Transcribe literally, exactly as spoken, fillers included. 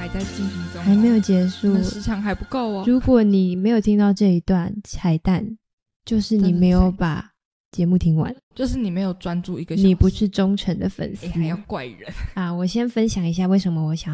在进行中、哦、 还没有结束， 时长还不够哦。 如果你没有听到这一段彩蛋，就是你没有把节目听完， 就是你没有专注一个小时， 你不是忠诚的粉丝， 欸、还要怪人啊！我先分享一下为什么我想